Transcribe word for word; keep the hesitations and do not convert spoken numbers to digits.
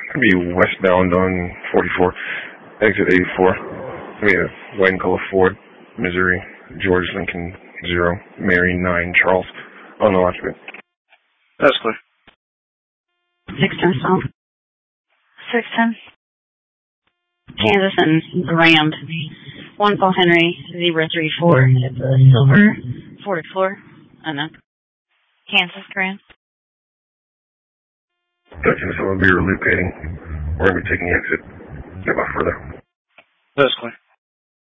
Could be westbound on forty-four, exit eighty-four. I mean, a white and color Ford, Missouri, George Lincoln zero, Mary nine, Charles. On the occupant. That's clear. Six ten south. Six ten. Kansas and Grand. One Paul Henry zero three four at the Silver forty floor. Unknown. Kansas Grand. Gotcha, so we'll be relocating. We're going to be taking the exit. Get about further. That's clear.